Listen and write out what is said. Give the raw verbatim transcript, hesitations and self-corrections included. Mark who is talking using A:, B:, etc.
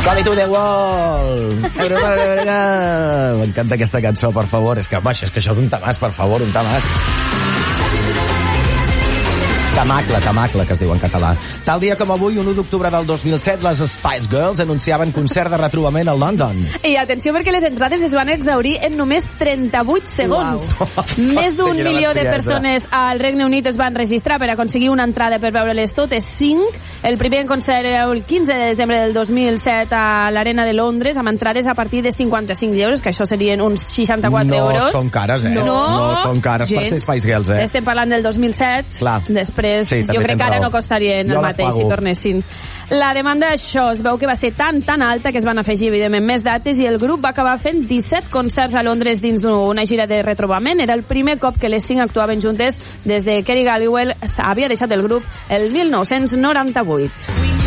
A: Come to the wall. M'encanta aquesta cançó, per favor. És que, home, és que això és un tamàs, per favor, un tamàs. Tamacle, tamacle, que es diu en català. Tal dia com avui, un u d'octubre del dos mil set, les Spice Girls anunciaven concert de retrobament a London.
B: I atenció, perquè les entrades es van exhaurir en només trenta-vuit segons. Wow. Més d'un milió de persones al Regne Unit es van registrar per aconseguir una entrada per veure-les totes. Cinc. El primer concert era el quinze de desembre del dos mil set a l'Arena de Londres, amb entrades a partir de cinquanta-cinc euros, que això serien uns seixanta-quatre
A: no
B: euros.
A: No són cares, eh?
B: No,
A: no són cares gens. Per ser Spice Girls, eh?
B: Estem parlant del dos mil set.
A: Clar.
B: Després, sí, jo crec que ara raó. No costarien jo el mateix si tornessin. La demanda, això, es veu que va ser tan, tan alta que es van afegir, evidentment, més dates i el grup va acabar fent disset concerts a Londres dins una gira de retrobament. Era el primer cop que les cinc actuaven juntes des de Kerry Halliwell havia deixat el grup el mil nou-cents noranta-vuit.